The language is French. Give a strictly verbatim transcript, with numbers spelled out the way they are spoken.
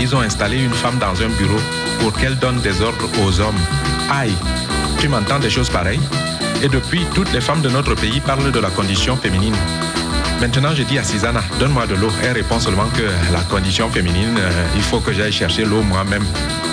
ils ont installé une femme dans un bureau pour qu'elle donne des ordres aux hommes. Aïe, tu m'entends des choses pareilles? Et depuis, toutes les femmes de notre pays parlent de la condition féminine. Maintenant, je dis à Susanna, donne-moi de l'eau. Elle répond seulement que la condition féminine, euh, il faut que j'aille chercher l'eau moi-même.